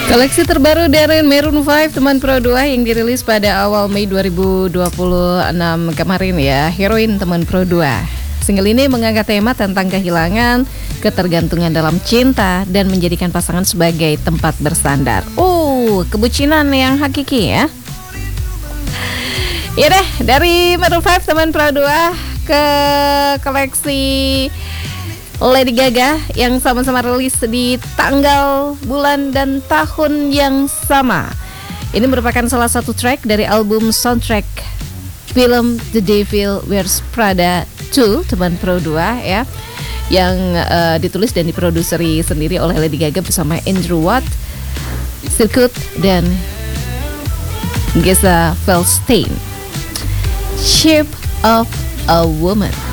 Koleksi terbaru dari Maroon 5 teman Pro 2 yang dirilis pada awal Mei 2026 kemarin ya, Heroin teman Pro 2. Single ini mengangkat tema tentang kehilangan, ketergantungan dalam cinta, dan menjadikan pasangan sebagai tempat bersandar. Kebucinan yang hakiki ya. Ya deh, dari Maroon 5 teman Pro 2 ke koleksi Lady Gaga yang sama-sama rilis di tanggal, bulan, dan tahun yang sama. Ini merupakan salah satu track dari album soundtrack film The Devil Wears Prada 2 teman Pro 2 ya, yang ditulis dan diproduseri sendiri oleh Lady Gaga bersama Andrew Watt, Sirkut, dan Geza Feldstein. Shape of a Woman.